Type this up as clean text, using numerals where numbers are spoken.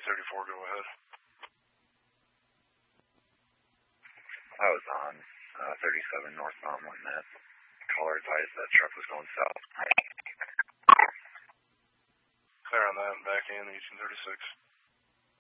834, go ahead. I was on 37 northbound when that caller advised that truck was going south. Clear on that, back in 1836.